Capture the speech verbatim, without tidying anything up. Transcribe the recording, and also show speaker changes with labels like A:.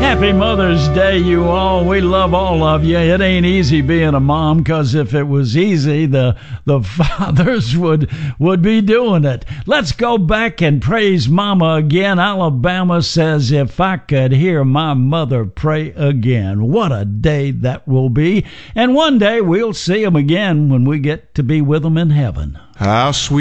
A: Happy Mother's Day, you all. We love all of you. It ain't easy being a mom, because if it was easy, the the fathers would would be doing it. Let's go back and praise Mama again. Alabama says, if I could hear my mother pray again. What a day that will be. And one day we'll see them again when we get to be with them in heaven.
B: How sweet.